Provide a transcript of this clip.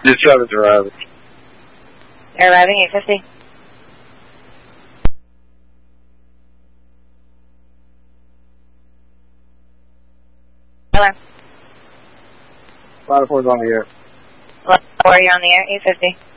Just Travis arriving. They're arriving 850. Hello. 5-4's on the air. 4, you're on the air, 850.